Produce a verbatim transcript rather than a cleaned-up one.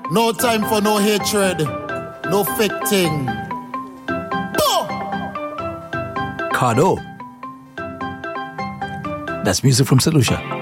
No time for no hatred. No fake thing. Boom! Cardo. That's music from Saint Lucia.